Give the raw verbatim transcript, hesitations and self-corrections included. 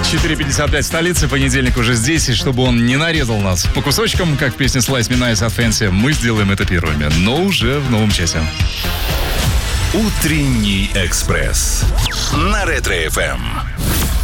четыре пятьдесят пять столицы, понедельник уже здесь, и чтобы он не нарезал нас по кусочкам, как в песне Slice Me Nice от Fancy, мы сделаем это первыми, но уже в новом часе. Утренний экспресс на Ретро-эф эм.